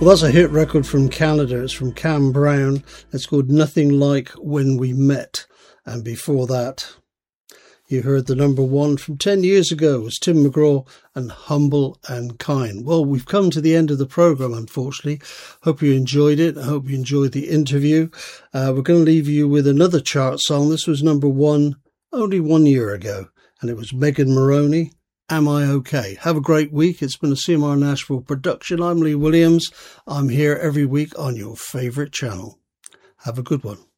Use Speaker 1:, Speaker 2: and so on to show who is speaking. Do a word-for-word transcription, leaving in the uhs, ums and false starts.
Speaker 1: Well, that's a hit record from Canada. It's from Cam Brown. It's called Nothing Like When We Met. And before that, you heard the number one from ten years ago. It was Tim McGraw and Humble and Kind. Well, we've come to the end of the programme, unfortunately. Hope you enjoyed it. I hope you enjoyed the interview. Uh, we're going to leave you with another chart song. This was number one only one year ago. And it was Megan Moroney. Am I Okay? Have a great week. It's been a C M R Nashville production. I'm Lee Williams. I'm here every week on your favourite channel. Have a good one.